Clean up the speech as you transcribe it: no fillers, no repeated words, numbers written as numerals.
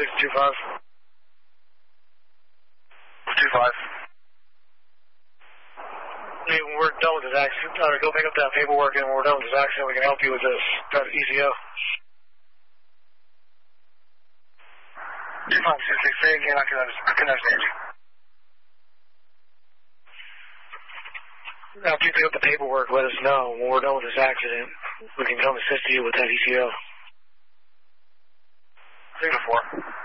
625. 25. Hey, when we're done with this accident, go pick up that paperwork, and when we're done with this accident, we can help you with this ECO. 2566, say again, I can understand you. After you pick up the paperwork, let us know. When we're done with this accident, we can come assist you with that ECO. 3 to 4.